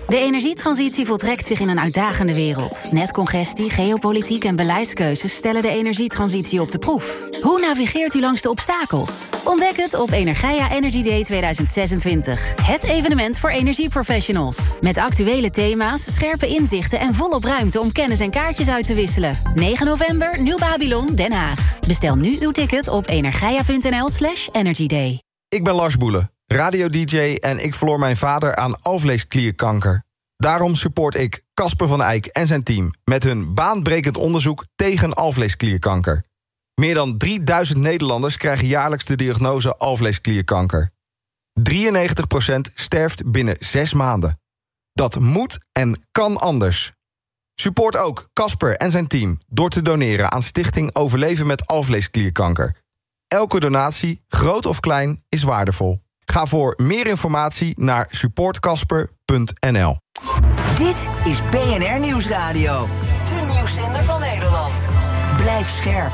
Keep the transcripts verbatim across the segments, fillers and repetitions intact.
De energietransitie voltrekt zich in een uitdagende wereld. Netcongestie, geopolitiek en beleidskeuzes stellen de energietransitie op de proef. Hoe navigeert u langs de obstakels? Ontdek het op Energia Energy Day tweeduizend zesentwintig. Het evenement voor energieprofessionals. Met actuele thema's, scherpe inzichten en volop ruimte om kennis en kaartjes uit te wisselen. negen november, Nieuw Babylon, Den Haag. Bestel nu uw ticket op energia.nl slash energyday. Ik ben Lars Boelen, radio-d j en ik verloor mijn vader aan alvleesklierkanker. Daarom support ik Casper van Eyck en zijn team met hun baanbrekend onderzoek tegen alvleesklierkanker. Meer dan drieduizend Nederlanders krijgen jaarlijks de diagnose alvleesklierkanker. drieënnegentig procent sterft binnen zes maanden. Dat moet en kan anders. Support ook Casper en zijn team door te doneren aan Stichting Overleven met alvleesklierkanker. Elke donatie, groot of klein, is waardevol. Ga voor meer informatie naar support casper punt n l. Dit is B N R Nieuwsradio. De nieuwszender van Nederland. Blijf scherp.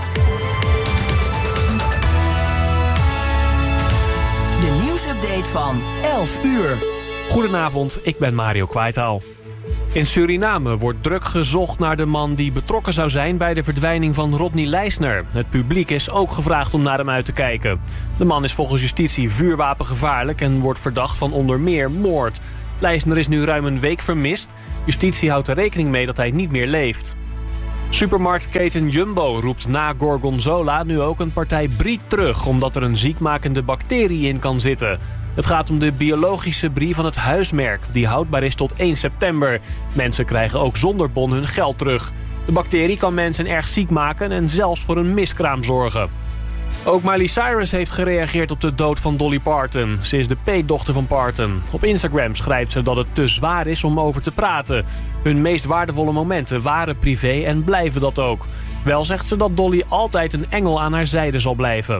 De nieuwsupdate van elf uur. Goedenavond, ik ben Mario Kwaitaal. In Suriname wordt druk gezocht naar de man die betrokken zou zijn bij de verdwijning van Rodney Leisner. Het publiek is ook gevraagd om naar hem uit te kijken. De man is volgens justitie vuurwapengevaarlijk en wordt verdacht van onder meer moord. Leisner is nu ruim een week vermist. Justitie houdt er rekening mee dat hij niet meer leeft. Supermarktketen Jumbo roept na Gorgonzola nu ook een partij Brie terug, omdat er een ziekmakende bacterie in kan zitten. Het gaat om de biologische Brie van het huismerk, die houdbaar is tot één september. Mensen krijgen ook zonder bon hun geld terug. De bacterie kan mensen erg ziek maken en zelfs voor een miskraam zorgen. Ook Miley Cyrus heeft gereageerd op de dood van Dolly Parton. Ze is de peetdochter van Parton. Op Instagram schrijft ze dat het te zwaar is om over te praten. Hun meest waardevolle momenten waren privé en blijven dat ook. Wel zegt ze dat Dolly altijd een engel aan haar zijde zal blijven.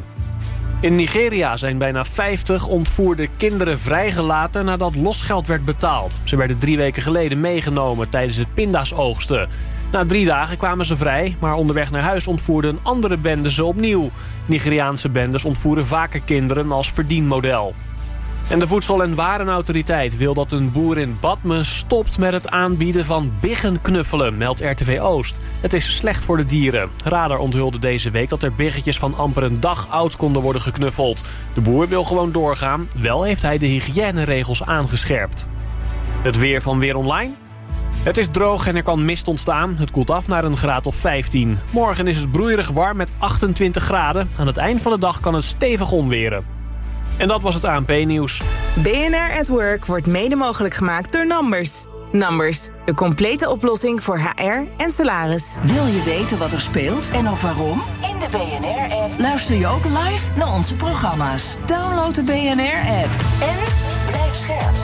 In Nigeria zijn bijna vijftig ontvoerde kinderen vrijgelaten nadat losgeld werd betaald. Ze werden drie weken geleden meegenomen tijdens het pinda's oogsten. Na drie dagen kwamen ze vrij, maar onderweg naar huis ontvoerden een andere bende ze opnieuw. Nigeriaanse bendes ontvoeren vaker kinderen als verdienmodel. En de Voedsel- en Warenautoriteit wil dat een boer in Badme stopt met het aanbieden van biggenknuffelen, meldt R T V Oost. Het is slecht voor de dieren. Radar onthulde deze week dat er biggetjes van amper een dag oud konden worden geknuffeld. De boer wil gewoon doorgaan, wel heeft hij de hygiëneregels aangescherpt. Het weer van Weer Online? Het is droog en er kan mist ontstaan. Het koelt af naar een graad of vijftien. Morgen is het broeierig warm met achtentwintig graden. Aan het eind van de dag kan het stevig onweren. En dat was het A N P-nieuws. B N R at Work wordt mede mogelijk gemaakt door Numbers. Numbers, de complete oplossing voor H R en salaris. Wil je weten wat er speelt en ook waarom? In de B N R-app luister je ook live naar onze programma's. Download de B N R-app en blijf scherp.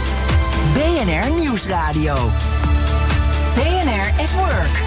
B N R Nieuwsradio. B N R at Work.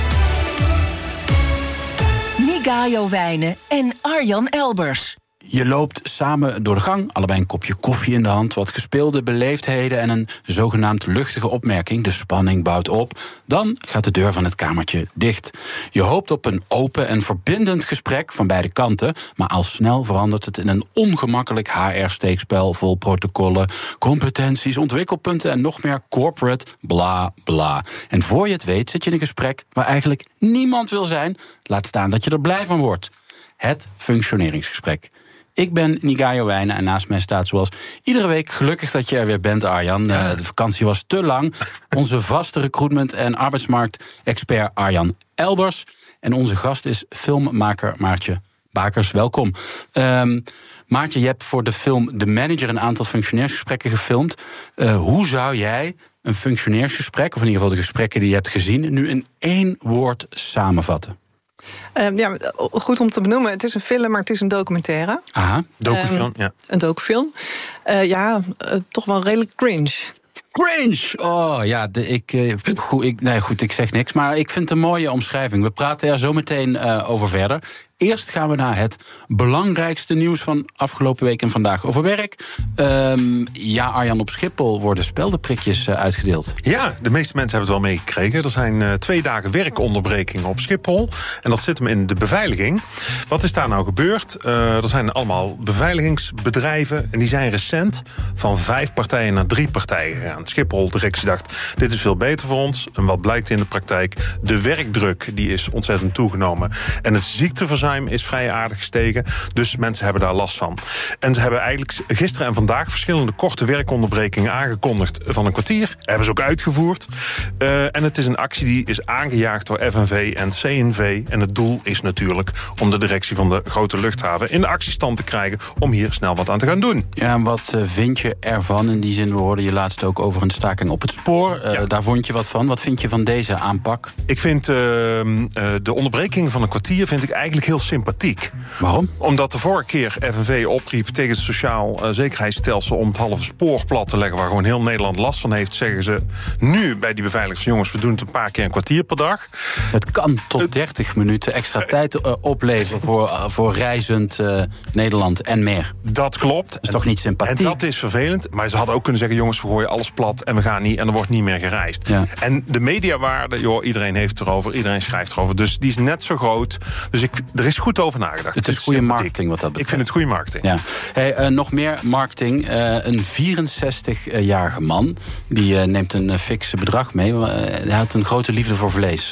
Nigayo Wijnen en Arjan Elbers. Je loopt samen door de gang, allebei een kopje koffie in de hand, wat gespeelde beleefdheden en een zogenaamd luchtige opmerking. De spanning bouwt op. Dan gaat de deur van het kamertje dicht. Je hoopt op een open en verbindend gesprek van beide kanten, maar al snel verandert het in een ongemakkelijk H R-steekspel vol protocollen, competenties, ontwikkelpunten en nog meer corporate bla bla. En voor je het weet zit je in een gesprek waar eigenlijk niemand wil zijn, laat staan dat je er blij van wordt. Het functioneringsgesprek. Ik ben Nigayo Wijnen en naast mij staat zoals iedere week gelukkig dat je er weer bent, Arjan. Uh, de vakantie was te lang. Onze vaste recruitment- en arbeidsmarktexpert Arjan Elbers. En onze gast is filmmaker Maartje Bakers. Welkom. Um, Maartje, je hebt voor de film The Manager een aantal functioneersgesprekken gefilmd. Uh, hoe zou jij een functioneersgesprek, of in ieder geval de gesprekken die je hebt gezien, nu in één woord samenvatten? Uh, ja, goed om te benoemen. Het is een film, maar het is een documentaire. Aha, docufilm, um, ja. Een docufilm. Uh, ja, uh, toch wel redelijk cringe. Cringe! Oh ja, de, ik, uh, goed, ik, nee, goed, ik zeg niks. Maar ik vind het een mooie omschrijving. We praten er zo meteen uh, over verder. eerst gaan we naar het belangrijkste nieuws van afgelopen week en vandaag over werk. Um, ja, Arjan, op Schiphol worden speldenprikjes uh, uitgedeeld. Ja, de meeste mensen hebben het wel meegekregen. Er zijn uh, twee dagen werkonderbreking op Schiphol. En dat zit hem in de beveiliging. Wat is daar nou gebeurd? Uh, er zijn allemaal beveiligingsbedrijven. En die zijn recent van vijf partijen naar drie partijen gegaan. Schiphol, de directie dacht, dit is veel beter voor ons. En wat blijkt in de praktijk? De werkdruk die is ontzettend toegenomen. En het ziekteverzuim is vrij aardig gestegen. Dus mensen hebben daar last van. En ze hebben eigenlijk gisteren en vandaag verschillende korte werkonderbrekingen aangekondigd van een kwartier. Hebben ze ook uitgevoerd. Uh, en het is een actie die is aangejaagd door F N V en C N V. En het doel is natuurlijk om de directie van de grote luchthaven in de actiestand te krijgen om hier snel wat aan te gaan doen. Ja, en wat vind je ervan? In die zin, we hoorden je laatst ook over een staking op het spoor. Uh, ja. Daar vond je wat van. Wat vind je van deze aanpak? Ik vind uh, uh, de onderbreking van een kwartier vind ik eigenlijk heel sympathiek. Waarom? Omdat de vorige keer F N V opriep tegen het sociaal uh, zekerheidsstelsel om het halve spoor plat te leggen, waar gewoon heel Nederland last van heeft, zeggen ze nu bij die beveiligers van jongens, we doen het een paar keer een kwartier per dag. Het kan tot het, dertig minuten extra uh, tijd uh, opleveren voor, uh, voor reizend uh, Nederland en meer. Dat klopt. Dat is toch niet sympathiek? En dat is vervelend. Maar ze hadden ook kunnen zeggen, jongens, we gooien alles plat en we gaan niet en er wordt niet meer gereisd. Ja. En de mediawaarde, joh, iedereen heeft het erover, iedereen schrijft erover. Dus die is net zo groot. Dus ik, er is goed over nagedacht. Het is goede marketing wat dat betreft. Ik vind het goede marketing. Ja. Hey, uh, nog meer marketing. Uh, een vierenzestigjarige man, die uh, neemt een uh, fikse bedrag mee. Uh, hij had een grote liefde voor vlees.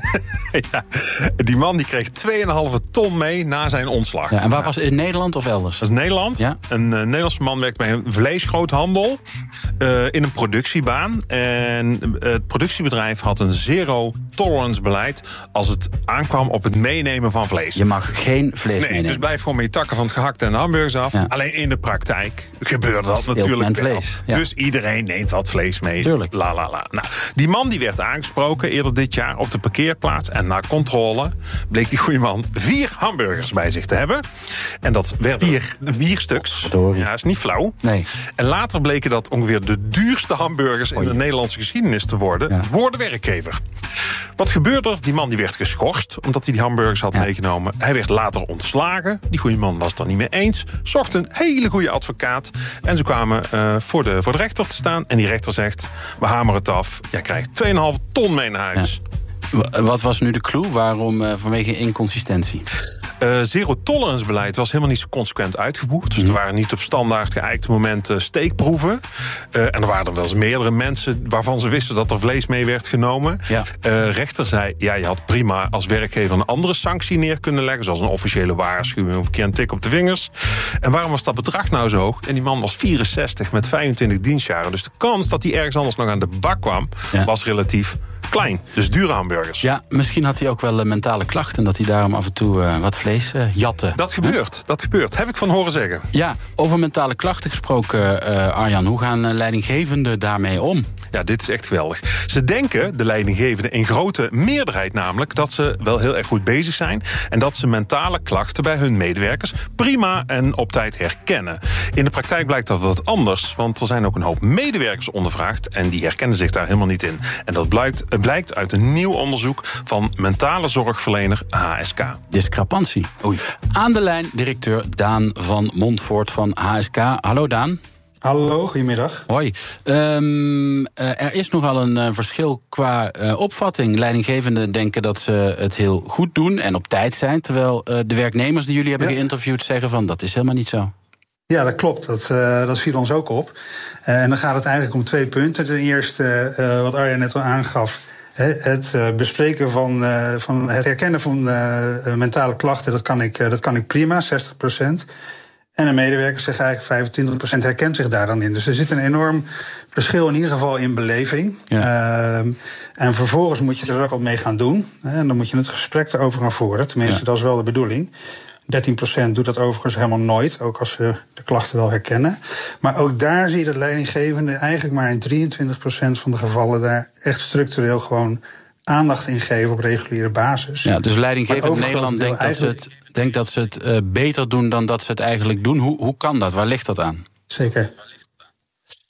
Ja, die man die kreeg twee komma vijf ton mee na zijn ontslag. Ja, en waar nou, was het? In Nederland of elders? Dat is Nederland. Ja? Een uh, Nederlandse man werkt bij een vleesgroothandel uh, in een productiebaan. En uh, het productiebedrijf had een zero-tolerance beleid als het aankwam op het meenemen van vlees. Je mag geen vlees nee, meenemen. Dus blijf gewoon met je takken van het gehakte en de hamburgers af. Ja. Alleen in de praktijk gebeurde dat Steelt natuurlijk wel. Vlees. Ja. Dus iedereen neemt wat vlees mee. Tuurlijk. La, la, la. Nou, die man die werd aangesproken eerder dit jaar op de parkeerplaats. En na controle bleek die goede man vier hamburgers bij zich te hebben. En dat werden vier, vier stuks. Verdorie. Ja, is niet flauw. Nee. En later bleken dat ongeveer de duurste hamburgers Oei. in de Nederlandse geschiedenis te worden. Ja. Voor de werkgever. Wat gebeurde er? Die man die werd geschorst omdat hij die hamburgers had ja. meegenomen. Hij werd later ontslagen. Die goede man was het er niet mee eens. Zocht een hele goede advocaat. En ze kwamen uh, voor, de, voor de rechter te staan. En die rechter zegt, we hameren het af. Jij krijgt twee komma vijf ton mee naar huis. Ja. Wat was nu de clue? Waarom? Uh, vanwege inconsistentie? Uh, zero-tolerance beleid was helemaal niet zo consequent uitgevoerd. Dus er waren niet op standaard geëikte momenten steekproeven. Uh, en er waren er wel eens meerdere mensen waarvan ze wisten dat er vlees mee werd genomen. Ja. Uh, rechter zei, ja, je had prima als werkgever een andere sanctie neer kunnen leggen, zoals een officiële waarschuwing of een keer een tik op de vingers. En waarom was dat bedrag nou zo hoog? En die man was vierenzestig met vijfentwintig dienstjaren. Dus de kans dat hij ergens anders nog aan de bak kwam, ja. was relatief klein, dus dure hamburgers. Ja, misschien had hij ook wel uh, mentale klachten, dat hij daarom af en toe uh, wat vlees uh, jatte. Dat gebeurt, huh? dat gebeurt. Heb ik van horen zeggen. Ja, over mentale klachten gesproken, uh, Arjan. Hoe gaan uh, leidinggevenden daarmee om? Ja, dit is echt geweldig. Ze denken, de leidinggevenden, in grote meerderheid namelijk, dat ze wel heel erg goed bezig zijn en dat ze mentale klachten bij hun medewerkers prima en op tijd herkennen. In de praktijk blijkt dat wat anders, want er zijn ook een hoop medewerkers ondervraagd en die herkennen zich daar helemaal niet in. En dat blijkt, blijkt uit een nieuw onderzoek van mentale zorgverlener H S K. Discrepantie. Oei. Aan de lijn directeur Daan van Montfort van H S K. Hallo Daan. Hallo, goedemiddag. Hoi. Um, uh, er is nogal een uh, verschil qua uh, opvatting. Leidinggevenden denken dat ze het heel goed doen en op tijd zijn, terwijl uh, de werknemers die jullie hebben ja. geïnterviewd zeggen van dat is helemaal niet zo. Ja, dat klopt. Dat, uh, dat viel ons ook op. Uh, en dan gaat het eigenlijk om twee punten. Ten eerste, uh, wat Arjan net al aangaf, het uh, bespreken van, uh, van het herkennen van uh, mentale klachten, dat kan ik, uh, dat kan ik prima, zestig procent. En de medewerkers zeggen eigenlijk vijfentwintig procent herkent zich daar dan in. Dus er zit een enorm verschil in ieder geval in beleving. Ja. Uh, en vervolgens moet je er ook wat mee gaan doen. En dan moet je het gesprek erover gaan voeren. Tenminste, ja. dat is wel de bedoeling. dertien procent doet dat overigens helemaal nooit, ook als ze de klachten wel herkennen. Maar ook daar zie je dat leidinggevenden eigenlijk maar in drieëntwintig procent van de gevallen daar echt structureel gewoon aandacht in geven op reguliere basis. Ja, dus leidinggevend Nederland denkt dat, ze het, denkt dat ze het uh, beter doen dan dat ze het eigenlijk doen. Hoe, hoe kan dat? Waar ligt dat aan? Zeker.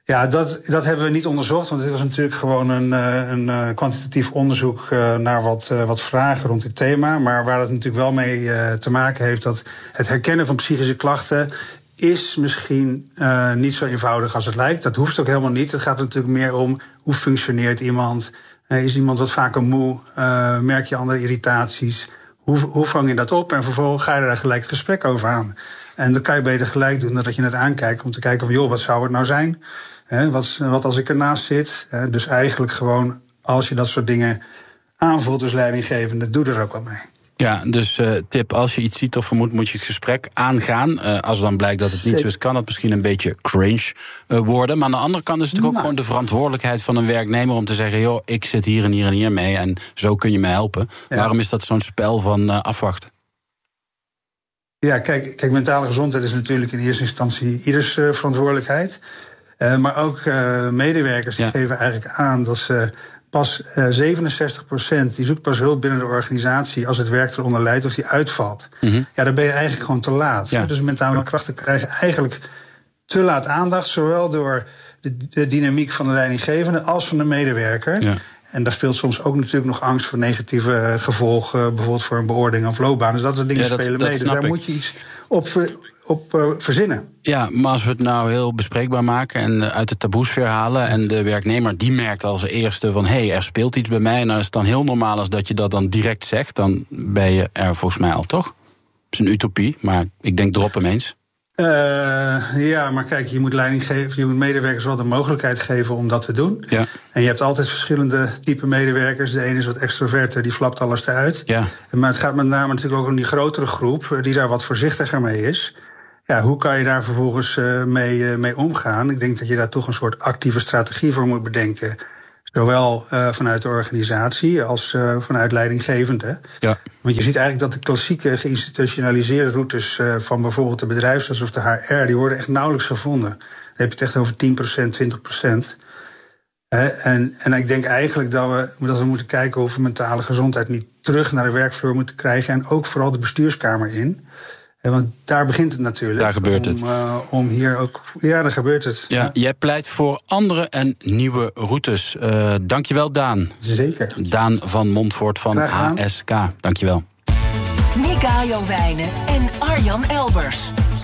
Ja, dat, dat hebben we niet onderzocht, want dit was natuurlijk gewoon een, een kwantitatief onderzoek naar wat, wat vragen rond dit thema. Maar waar het natuurlijk wel mee te maken heeft, dat het herkennen van psychische klachten is misschien uh, niet zo eenvoudig als het lijkt. Dat hoeft ook helemaal niet. Het gaat natuurlijk meer om hoe functioneert iemand. Uh, is iemand wat vaker moe? Uh, merk je andere irritaties? Hoe, hoe vang je dat op? En vervolgens ga je daar gelijk het gesprek over aan. En dat kan je beter gelijk doen dan dat je het aankijkt om te kijken van, joh, wat zou het nou zijn? He, wat, wat als ik ernaast zit? He, dus eigenlijk gewoon, als je dat soort dingen aanvoelt als leidinggevende, doe er ook wat mee. Ja, dus uh, tip, als je iets ziet of vermoedt, moet je het gesprek aangaan. Uh, als dan blijkt dat het niet zo is, kan het misschien een beetje cringe uh, worden. Maar aan de andere kant is het natuurlijk ook gewoon de verantwoordelijkheid van een werknemer om te zeggen, joh, ik zit hier en hier en hier mee en zo kun je me helpen. Ja. Waarom is dat zo'n spel van uh, afwachten? Ja, kijk, kijk, mentale gezondheid is natuurlijk in eerste instantie ieders uh, verantwoordelijkheid. Uh, maar ook uh, medewerkers ja. die geven eigenlijk aan dat ze pas uh, zevenenzestig procent die zoekt pas hulp binnen de organisatie als het werk eronder leidt of die uitvalt. Mm-hmm. Ja, dan ben je eigenlijk gewoon te laat. Ja. Dus mentale krachten krijgen eigenlijk te laat aandacht, zowel door de, de dynamiek van de leidinggevende als van de medewerker. Ja. En daar speelt soms ook natuurlijk nog angst voor negatieve gevolgen, bijvoorbeeld voor een beoordeling of loopbaan. Dus dat soort dingen ja, dat, spelen dat mee. Dus daar ik. moet je iets op, op uh, verzinnen. Ja, maar als we het nou heel bespreekbaar maken en uh, uit de taboesfeer halen en de werknemer die merkt als eerste van, hé, hey, er speelt iets bij mij, en als het dan heel normaal is dat je dat dan direct zegt, dan ben je er volgens mij al, toch? Het is een utopie, maar ik denk drop hem eens. Uh, ja, maar kijk, je moet leiding geven, je moet medewerkers wel de mogelijkheid geven om dat te doen. Ja. En je hebt altijd verschillende type medewerkers. De ene is wat extroverter, die flapt alles eruit. Ja. Maar het gaat met name natuurlijk ook om die grotere groep die daar wat voorzichtiger mee is. Ja, hoe kan je daar vervolgens uh, mee, uh, mee omgaan? Ik denk dat je daar toch een soort actieve strategie voor moet bedenken. Zowel uh, vanuit de organisatie als uh, vanuit leidinggevende. Ja. Want je ziet eigenlijk dat de klassieke geïnstitutionaliseerde routes uh, van bijvoorbeeld de bedrijfsarts of de H R, die worden echt nauwelijks gevonden. Dan heb je het echt over tien procent, twintig procent. Uh, en, en ik denk eigenlijk dat we, dat we moeten kijken of we mentale gezondheid niet terug naar de werkvloer moeten krijgen. En ook vooral de bestuurskamer in. Want daar begint het natuurlijk. Daar gebeurt het. Om, uh, om hier ook. Ja, daar gebeurt het. Ja, ja. Jij pleit voor andere en nieuwe routes. Uh, dankjewel, Daan. Zeker. Daan van Montfort van H S K. Dankjewel. Nick Ajo-Wijnen en Arjan Elbers.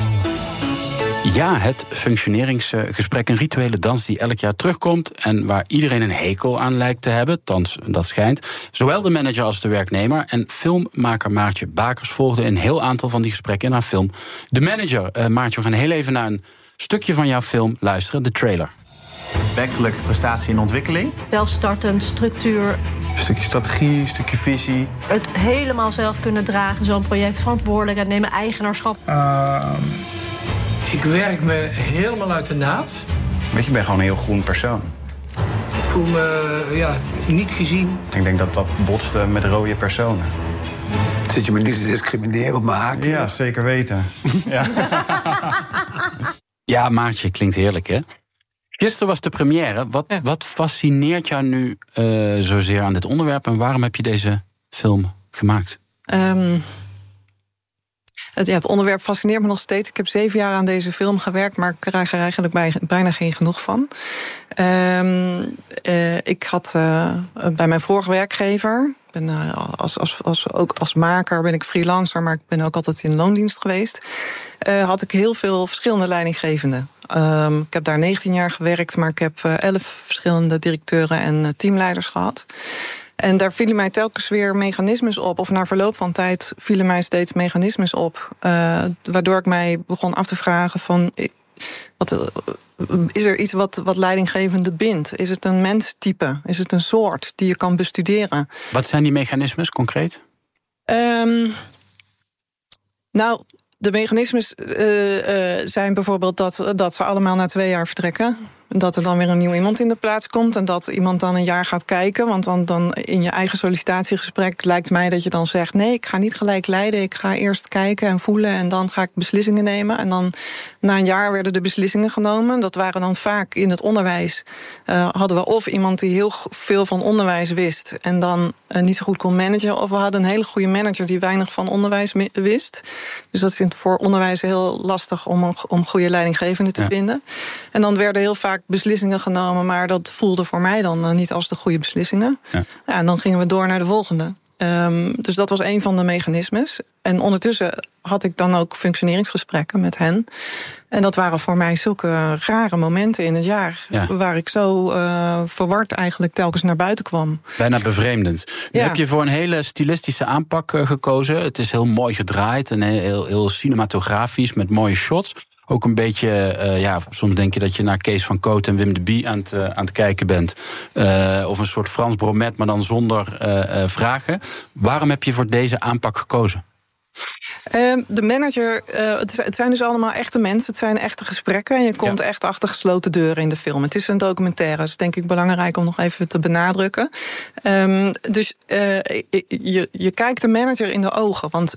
Ja, het functioneringsgesprek, een rituele dans die elk jaar terugkomt en waar iedereen een hekel aan lijkt te hebben, thans dat schijnt. Zowel de manager als de werknemer. En filmmaker Maartje Bakers volgde een heel aantal van die gesprekken in haar film De Manager. Uh, Maartje, we gaan heel even naar een stukje van jouw film luisteren, de trailer. Werkelijk prestatie en ontwikkeling. Zelfstartend, structuur. Een stukje strategie, een stukje visie. Het helemaal zelf kunnen dragen, zo'n project, verantwoordelijkheid nemen, eigenaarschap. Uh... Ik werk me helemaal uit de naad. Weet je, ik ben gewoon een heel groen persoon. Ik voel me ja, niet gezien. Ik denk dat dat botste met rode personen. Zit je me nu te discrimineren op mijn haak? Ja, zeker weten. ja. ja, Maartje, klinkt heerlijk, hè? Gisteren was de première. Wat, ja. wat fascineert jou nu uh, zozeer aan dit onderwerp? En waarom heb je deze film gemaakt? Um... Het, ja, het onderwerp fascineert me nog steeds. Ik heb zeven jaar aan deze film gewerkt, maar ik krijg er eigenlijk bij, bijna geen genoeg van. Um, uh, ik had uh, bij mijn vorige werkgever, ben, uh, als, als, als, ook als maker ben ik freelancer, maar ik ben ook altijd in loondienst geweest. Uh, had ik heel veel verschillende leidinggevenden. Um, ik heb daar negentien jaar gewerkt, maar ik heb uh, elf verschillende directeuren en uh, teamleiders gehad. En daar vielen mij telkens weer mechanismes op. Of na verloop van tijd vielen mij steeds mechanismes op. Uh, waardoor ik mij begon af te vragen van, wat, is er iets wat, wat leidinggevende bindt? Is het een menstype? Is het een soort die je kan bestuderen? Wat zijn die mechanismes concreet? Um, nou, de mechanismes uh, uh, zijn bijvoorbeeld dat, dat ze allemaal na twee jaar vertrekken. Dat er dan weer een nieuw iemand in de plaats komt. En dat iemand dan een jaar gaat kijken. Want dan, dan in je eigen sollicitatiegesprek lijkt mij dat je dan zegt, nee, ik ga niet gelijk leiden. Ik ga eerst kijken en voelen en dan ga ik beslissingen nemen. En dan na een jaar werden de beslissingen genomen. Dat waren dan vaak in het onderwijs. Uh, hadden we of iemand die heel veel van onderwijs wist en dan uh, niet zo goed kon managen. Of we hadden een hele goede manager die weinig van onderwijs wist. Dus dat is voor onderwijs heel lastig om, om goede leidinggevenden te ja. vinden. En dan werden heel vaak sterk beslissingen genomen, maar dat voelde voor mij dan uh, niet als de goede beslissingen. Ja. Ja, en dan gingen we door naar de volgende. Um, dus dat was een van de mechanismes. En ondertussen had ik dan ook functioneringsgesprekken met hen. En dat waren voor mij zulke rare momenten in het jaar. Ja. Waar ik zo uh, verward eigenlijk telkens naar buiten kwam. Bijna bevreemdend. Nu ja. heb je voor een hele stilistische aanpak uh, gekozen. Het is heel mooi gedraaid en heel, heel cinematografisch met mooie shots. Ook een beetje, uh, ja, soms denk je dat je naar Kees van Koot en Wim de Bie aan het, uh, aan het kijken bent. Uh, of een soort Frans Bromet, maar dan zonder uh, uh, vragen. Waarom heb je voor deze aanpak gekozen? Uh, de manager, uh, het, het zijn dus allemaal echte mensen, het zijn echte gesprekken. En je komt ja. echt achter gesloten deuren in de film. Het is een documentaire, dat is denk ik belangrijk om nog even te benadrukken. Um, dus uh, je, je kijkt de manager in de ogen. Want uh,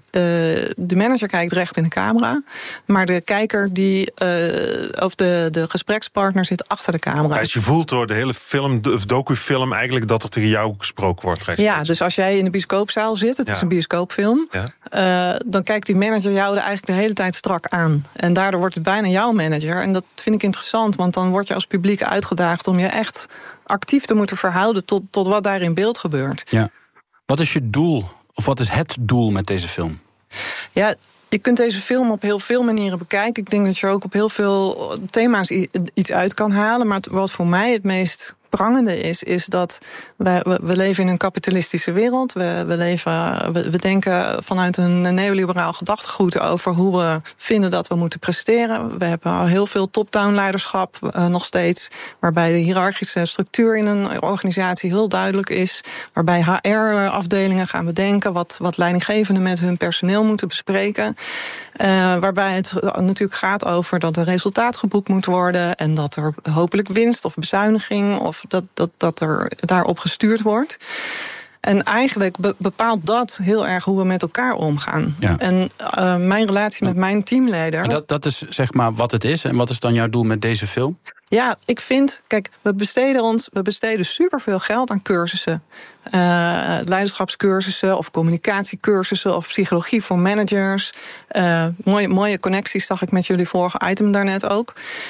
de manager kijkt recht in de camera. Maar de kijker, die, uh, of de, de gesprekspartner zit achter de camera. Dus je voelt door de hele film, of docufilm eigenlijk, dat er tegen jou gesproken wordt. Ja, dus als jij in de bioscoopzaal zit, het ja. is een bioscoopfilm. Ja. Uh, dan kijkt die manager jou er eigenlijk de hele tijd strak aan. En daardoor wordt het bijna jouw manager. En dat vind ik interessant, want dan word je als publiek uitgedaagd om je echt actief te moeten verhouden tot, tot wat daar in beeld gebeurt. Ja. Wat is je doel, of wat is het doel met deze film? Ja, je kunt deze film op heel veel manieren bekijken. Ik denk dat je er ook op heel veel thema's iets uit kan halen. Maar wat voor mij het meest prangende is, is dat we, we leven in een kapitalistische wereld. We, we, leven, we, we denken vanuit een neoliberaal gedachtegoed over hoe we vinden dat we moeten presteren. We hebben al heel veel top-down leiderschap uh, nog steeds, waarbij de hiërarchische structuur in een organisatie heel duidelijk is. Waarbij H R-afdelingen gaan bedenken wat, wat leidinggevenden met hun personeel moeten bespreken. Uh, waarbij het natuurlijk gaat over dat er resultaat geboekt moet worden en dat er hopelijk winst of bezuiniging of dat, dat, dat er daarop gestuurd wordt. En eigenlijk be- bepaalt dat heel erg hoe we met elkaar omgaan. Ja. En uh, mijn relatie met mijn teamleider. En dat, dat is zeg maar wat het is. En wat is dan jouw doel met deze film? Ja, ik vind, kijk, we besteden ons, we besteden superveel geld aan cursussen. Uh, leiderschapscursussen of communicatiecursussen of psychologie voor managers. Uh, mooie, mooie connecties zag ik met jullie vorige item daarnet ook.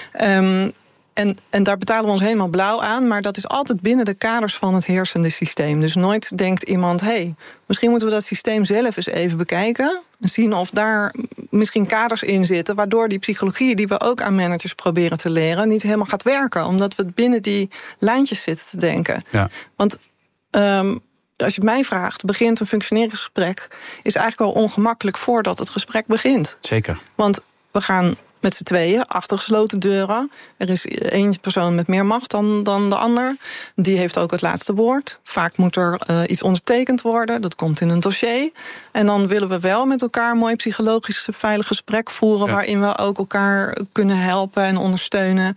Um, En, en daar betalen we ons helemaal blauw aan. Maar dat is altijd binnen de kaders van het heersende systeem. Dus nooit denkt iemand, hé, hey, misschien moeten we dat systeem zelf eens even bekijken. Zien of daar misschien kaders in zitten, waardoor die psychologie die we ook aan managers proberen te leren niet helemaal gaat werken. Omdat we binnen die lijntjes zitten te denken. Ja. Want um, als je mij vraagt, begint een functioneringsgesprek is eigenlijk al ongemakkelijk voordat het gesprek begint. Zeker. Want we gaan met z'n tweeën, achter gesloten deuren. Er is één persoon met meer macht dan, dan de ander. Die heeft ook het laatste woord. Vaak moet er uh, iets ondertekend worden. Dat komt in een dossier. En dan willen we wel met elkaar een mooi psychologisch veilig gesprek voeren, ja, waarin we ook elkaar kunnen helpen en ondersteunen.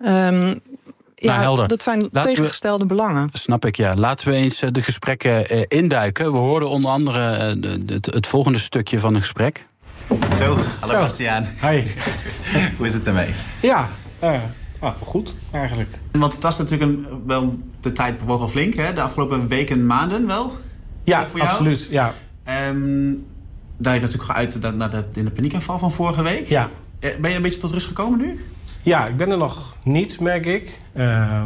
Um, Ja, nou, dat zijn Laten tegengestelde we, belangen. Snap ik, ja. Laten we eens de gesprekken uh, induiken. We hoorden onder andere uh, de, de, het, het volgende stukje van een gesprek. Zo, hallo Zo. Bastiaan. Hi. Hoe is het ermee? Ja, uh, ah, goed eigenlijk. Want het was natuurlijk een, wel de tijd bewoog al flink, hè? De afgelopen weken, maanden wel? Ja, voor jou? absoluut. Ja. Um, daar heeft natuurlijk geuit naar de, in de paniekaanval van vorige week. Ja. Ben je een beetje tot rust gekomen nu? Ja, ik ben er nog niet, merk ik. Uh,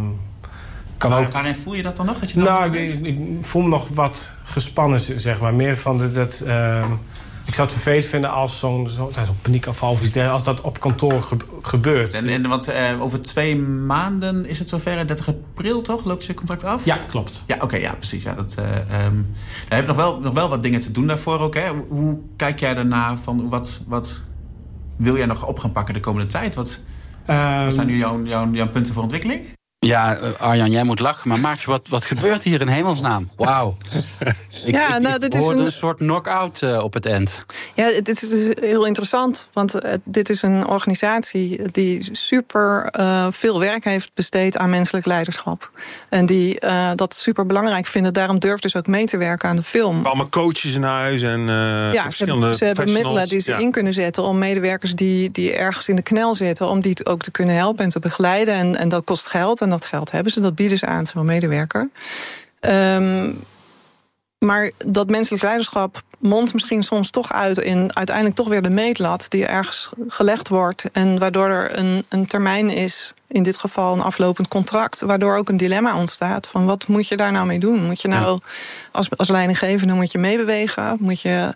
kan Waar, ook... Waarin voel je dat dan nog? Dat je nou, ik, ik voel me nog wat gespannen, zeg maar. Meer van de, dat... Uh, ik zou het vervelend vinden als zo'n zo, zo'n paniekaanval of iets dergelijks, als dat op kantoor ge, gebeurt. En, en want uh, over twee maanden is het zover, dertig april toch? Loopt je contract af? Ja, klopt. Ja, oké, okay, ja, precies. Ja, dat, uh, um, daar heb je nog wel, nog wel wat dingen te doen daarvoor ook. Hè? Hoe, hoe kijk jij daarna van wat, wat wil jij nog op gaan pakken de komende tijd? Wat, um, wat zijn nu jouw, jouw, jouw punten voor ontwikkeling? Ja, Arjan, jij moet lachen, maar Maartje, wat, wat gebeurt hier in hemelsnaam? Wauw. Ik, ja, ik, nou, ik dit hoorde is een... een soort knock-out uh, op het eind. Ja, dit is heel interessant, want uh, dit is een organisatie die super uh, veel werk heeft besteed aan menselijk leiderschap. En die uh, dat super belangrijk vinden, daarom durft dus ook mee te werken aan de film. Allemaal coaches in huis en uh, ja, verschillende ze hebben middelen die ze ja. in kunnen zetten om medewerkers die, die ergens in de knel zitten, om die ook te kunnen helpen en te begeleiden. En, en dat kost geld en dat geld hebben ze, dat bieden ze aan zo'n medewerker. Um, Maar dat menselijk leiderschap mondt misschien soms toch uit in uiteindelijk toch weer de meetlat die ergens gelegd wordt. En waardoor er een, een termijn is, in dit geval een aflopend contract, waardoor ook een dilemma ontstaat van wat moet je daar nou mee doen? Moet je nou ja. als, als leidinggevende moet je meebewegen? Moet je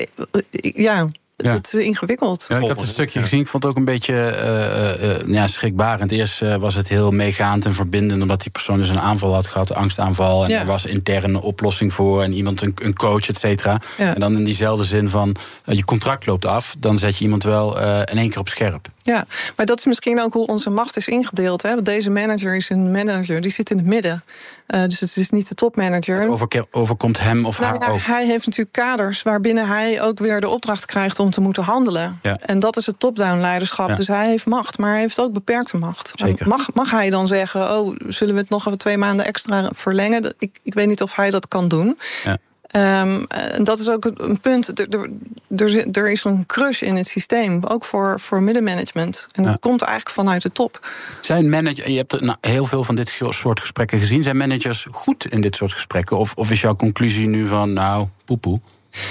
ja. Ja. Het is ingewikkeld. Ja, ik heb het stukje gezien. Ik vond het ook een beetje uh, uh, ja, schrikbarend. Eerst uh, was het heel meegaand en verbindend, omdat die persoon dus een aanval had gehad, een angstaanval. En ja. er was intern een oplossing voor en iemand, een, een coach, et cetera. Ja. En dan in diezelfde zin van uh, je contract loopt af, dan zet je iemand wel uh, in één keer op scherp. Ja, maar dat is misschien ook hoe onze macht is ingedeeld. Hè? Want deze manager is een manager, die zit in het midden. Uh, dus het is niet de topmanager. Het overke- overkomt hem of nou, haar ja, ook. Hij heeft natuurlijk kaders waarbinnen hij ook weer de opdracht krijgt om te moeten handelen. Ja. En dat is het top-down leiderschap. Ja. Dus hij heeft macht, maar hij heeft ook beperkte macht. Mag, mag hij dan zeggen, oh, zullen we het nog even twee maanden extra verlengen? Ik, ik weet niet of hij dat kan doen. Ja. Um, en dat is ook een punt. Er, er, er is een crush in het systeem, ook voor, voor middenmanagement. En dat ja. komt eigenlijk vanuit de top. Zijn managers, je hebt nou, heel veel van dit soort gesprekken gezien. Zijn managers goed in dit soort gesprekken? Of, of is jouw conclusie nu van, nou, poepoe?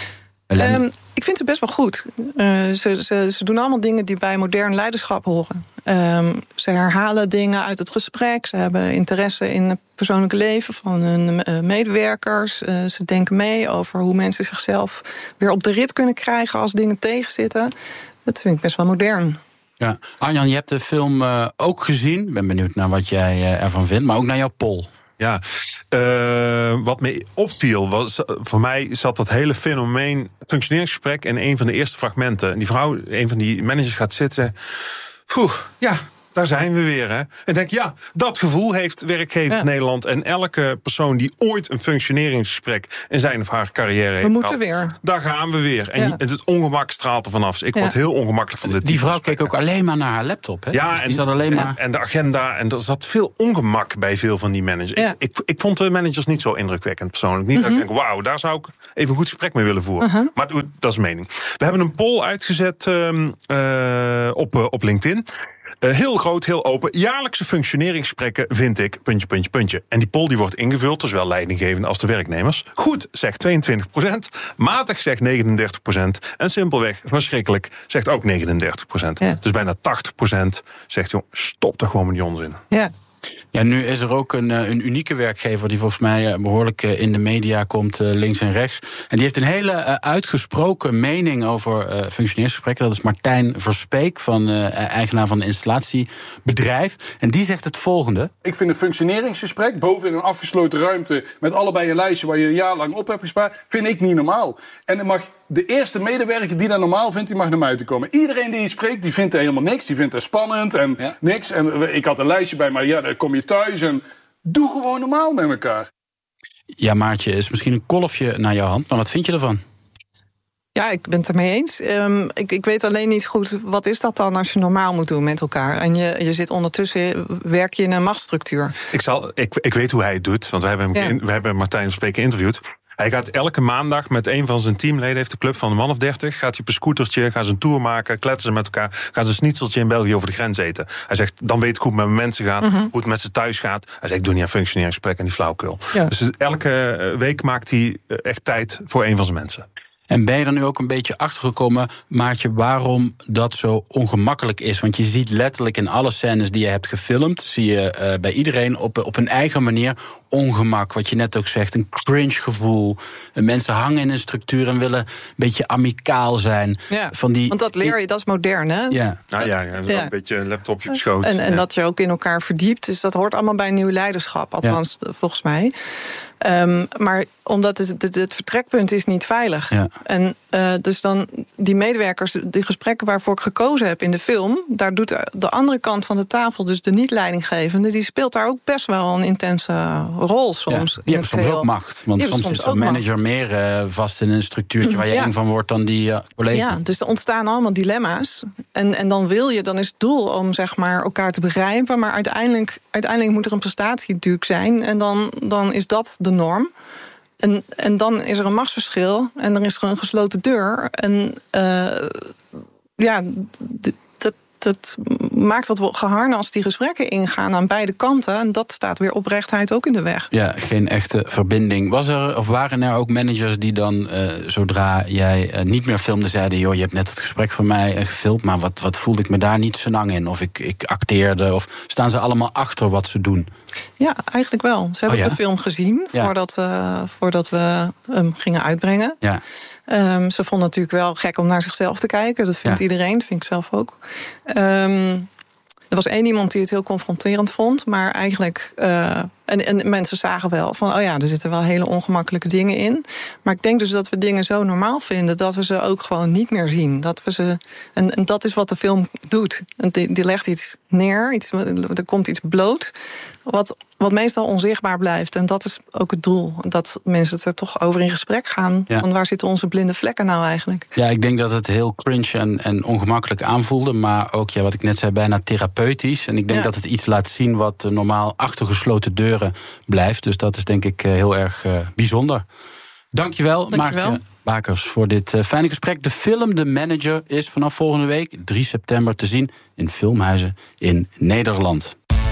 Um, ik vind het best wel goed. Uh, ze, ze, ze doen allemaal dingen die bij modern leiderschap horen. Um, ze herhalen dingen uit het gesprek. Ze hebben interesse in het persoonlijke leven van hun uh, medewerkers. Uh, ze denken mee over hoe mensen zichzelf weer op de rit kunnen krijgen als dingen tegenzitten. Dat vind ik best wel modern. Ja. Arjan, je hebt de film uh, ook gezien. Ik ben benieuwd naar wat jij uh, ervan vindt, maar ook naar jouw poll. Ja, uh, wat me opviel, was, voor mij zat dat hele fenomeen functioneringsgesprek in een van de eerste fragmenten. En die vrouw, een van die managers gaat zitten. Poeh, ja, daar zijn we weer. Hè. En denk, ja, dat gevoel heeft werkgever ja. Nederland. En elke persoon die ooit een functioneringsgesprek in zijn of haar carrière heeft we moeten gehad, weer. Daar gaan we weer. En ja. het ongemak straalt er vanaf. Ik ja. word heel ongemakkelijk van dit. Die vrouw keek ook alleen maar naar haar laptop. Hè? Ja, dus en, die zat alleen maar... en de agenda. En er zat veel ongemak bij veel van die managers. Ja. Ik, ik, ik vond de managers niet zo indrukwekkend persoonlijk. Niet mm-hmm. dat ik denk, wauw, daar zou ik even een goed gesprek mee willen voeren. Uh-huh. Maar dat is mening. We hebben een poll uitgezet um, uh, op, uh, op LinkedIn. Uh, heel groot, heel open. Jaarlijkse functioneringsgesprekken vind ik, puntje, puntje, puntje. En die poll die wordt ingevuld, dus zowel leidinggevenden als de werknemers. Goed, zegt tweeëntwintig procent. Matig, zegt negenendertig procent. En simpelweg, verschrikkelijk, zegt ook negenendertig procent. Ja. Dus bijna tachtig procent zegt, joh, stop er gewoon met die onzin. Ja. Ja, nu is er ook een, een unieke werkgever die volgens mij behoorlijk in de media komt, links en rechts. En die heeft een hele uitgesproken mening over uh, functioneringsgesprekken. Dat is Martijn Verspeek, van uh, eigenaar van een installatiebedrijf. En die zegt het volgende. Ik vind een functioneringsgesprek boven in een afgesloten ruimte met allebei een lijstje waar je een jaar lang op hebt gespaard, vind ik niet normaal. En dan mag de eerste medewerker die dat normaal vindt, die mag naar mij te komen. Iedereen die je spreekt, die vindt er helemaal niks. Die vindt het spannend en ja. niks. En ik had een lijstje bij, maar ja, dan kom je thuis en doe gewoon normaal met elkaar. Ja, Maartje, is misschien een kolfje naar jouw hand, maar wat vind je ervan? Ja, ik ben het ermee eens. Um, ik, ik weet alleen niet goed, wat is dat dan als je normaal moet doen met elkaar? En je, je zit ondertussen, werk je in een machtsstructuur. Ik, zal, ik, ik weet hoe hij het doet, want we hebben, hem, ja. we hebben Martijn Verspeek geïnterviewd. Hij gaat elke maandag met een van zijn teamleden, heeft de club van een man of dertig, gaat hij op een scootertje, gaan ze een tour maken, kletsen ze met elkaar, gaan ze een schnitzeltje in België over de grens eten. Hij zegt, dan weet ik hoe het met mijn mensen gaat, mm-hmm. hoe het met ze thuis gaat. Hij zegt, ik doe niet aan functioneringsgesprek en die flauwkul. Ja. Dus elke week maakt hij echt tijd voor een van zijn mensen. En ben je er nu ook een beetje achtergekomen, Maartje, waarom dat zo ongemakkelijk is? Want je ziet letterlijk in alle scènes die je hebt gefilmd, zie je uh, bij iedereen op, op een eigen manier ongemak. Wat je net ook zegt, een cringe gevoel. Mensen hangen in een structuur en willen een beetje amicaal zijn. Ja, van die, want dat leer je, dat is modern, hè? Ja, nou ja, ja, dat is ja. een beetje een laptopje op schoot. En, en ja. dat je ook in elkaar verdiept. Dus dat hoort allemaal bij nieuw leiderschap, althans ja. volgens mij. Um, maar omdat het, het, het vertrekpunt is niet veilig. Ja. En uh, dus dan die medewerkers, die gesprekken waarvoor ik gekozen heb in de film, daar doet de andere kant van de tafel, dus de niet-leidinggevende, die speelt daar ook best wel een intense rol soms. Ja, die hebben soms ook macht. Want soms, soms is de manager macht. meer uh, vast in een structuurtje waar je ja. eng van wordt dan die uh, collega. Ja, dus er ontstaan allemaal dilemma's. En, en dan wil je, dan is het doel om zeg maar elkaar te begrijpen, maar uiteindelijk, uiteindelijk moet er een prestatie natuurlijk zijn. En dan, dan is dat de norm. En, en dan is er een machtsverschil en er is er een gesloten deur. En uh, ja, d- dat, dat maakt dat we geharnast die gesprekken ingaan aan beide kanten. En dat staat weer oprechtheid ook in de weg. Ja, geen echte verbinding. Was er, of waren er ook managers die dan, uh, zodra jij uh, niet meer filmde, zeiden: joh, je hebt net het gesprek van mij uh, gefilmd, maar wat, wat voelde ik me daar niet zo lang in? Of ik, ik acteerde, of staan ze allemaal achter wat ze doen? Ja, eigenlijk wel. Ze hebben oh, ja? de film gezien ja. voordat, uh, voordat we hem gingen uitbrengen. Ja. Um, ze vonden het natuurlijk wel gek om naar zichzelf te kijken. Dat vindt ja. iedereen, dat vind ik zelf ook. Um, er was één iemand die het heel confronterend vond. Maar eigenlijk... Uh, en, en mensen zagen wel van... oh ja, er zitten wel hele ongemakkelijke dingen in. Maar ik denk dus dat we dingen zo normaal vinden... dat we ze ook gewoon niet meer zien. Dat we ze, en, en dat is wat de film doet. Die, die legt iets neer, iets, er komt iets bloot... Wat, wat meestal onzichtbaar blijft. En dat is ook het doel. Dat mensen het er toch over in gesprek gaan. Ja. Van waar zitten onze blinde vlekken nou eigenlijk? Ja, ik denk dat het heel cringe en, en ongemakkelijk aanvoelde. Maar ook, ja, wat ik net zei, bijna therapeutisch. En ik denk ja. dat het iets laat zien wat normaal achter gesloten deuren blijft. Dus dat is denk ik heel erg uh, bijzonder. Dankjewel, Dankjewel. Maartje Bakers, voor dit uh, fijne gesprek. De film The Manager is vanaf volgende week, drie september, te zien in filmhuizen in Nederland.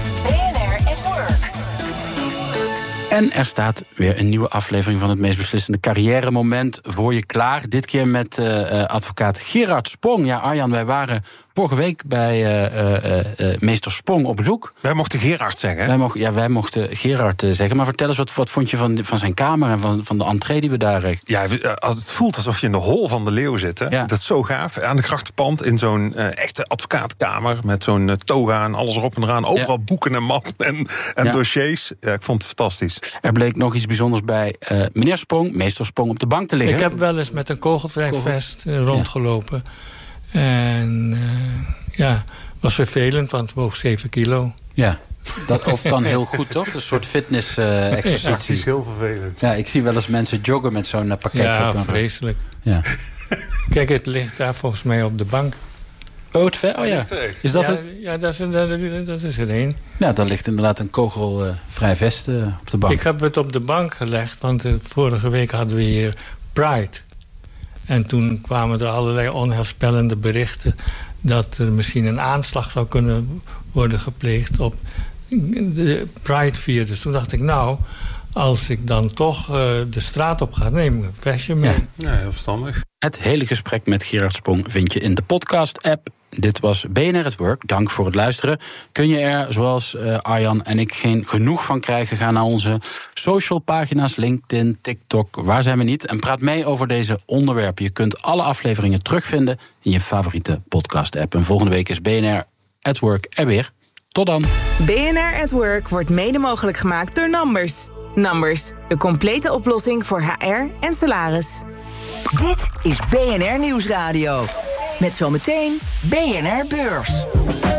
En er staat weer een nieuwe aflevering van het meest beslissende carrière-moment voor je klaar. Dit keer met uh, advocaat Gerard Spong. Ja, Arjan, wij waren vorige week bij uh, uh, uh, meester Spong op bezoek. Wij mochten Gerard zeggen. Wij mochten, ja, wij mochten Gerard uh, zeggen. Maar vertel eens, wat, wat vond je van, van zijn kamer en van, van de entree die we daar... Uh... Ja, het voelt alsof je in de hol van de leeuw zit. Hè? Ja. Dat is zo gaaf. Aan de Grachtenpand in zo'n uh, echte advocaatkamer... met zo'n uh, toga en alles erop en eraan. Overal ja. boeken en mappen en, en ja. dossiers. Ja, ik vond het fantastisch. Er bleek nog iets bijzonders bij uh, meneer Spong, meester Spong, op de bank te liggen. Ik heb wel eens met een kogelvrij Kogel. vest uh, rondgelopen. Ja. En uh, ja, was vervelend, want het woog zeven kilo. Ja, dat hoeft dan heel goed, toch? Een soort fitness-exercitie. Uh, ja, het is heel vervelend. Ja, ik zie wel eens mensen joggen met zo'n uh, pakket. Ja, vreselijk. Ja. Kijk, het ligt daar volgens mij op de bank. Oh, het ver? Oh ja. Is dat ja, het? Ja, dat is, dat, dat is er één. Ja, daar ligt inderdaad een kogelvrij uh, vest uh, op de bank. Ik heb het op de bank gelegd, want uh, vorige week hadden we hier Pride. En toen kwamen er allerlei onheilspellende berichten... dat er misschien een aanslag zou kunnen worden gepleegd op de Pride-vierders. Toen dacht ik, nou, als ik dan toch uh, de straat op ga, neem ik een vestje mee. Ja, ja, heel verstandig. Het hele gesprek met Gerard Spong vind je in de podcast-app. Dit was B N R at Work. Dank voor het luisteren. Kun je er, zoals uh, Arjan en ik, geen genoeg van krijgen? Ga naar onze social pagina's, LinkedIn, TikTok, waar zijn we niet? En praat mee over deze onderwerpen. Je kunt alle afleveringen terugvinden in je favoriete podcast-app. En volgende week is B N R at Work er weer. Tot dan. B N R at Work wordt mede mogelijk gemaakt door Numbers. Numbers, de complete oplossing voor H R en salaris. Dit is B N R Nieuwsradio. Met zometeen B N R Beurs.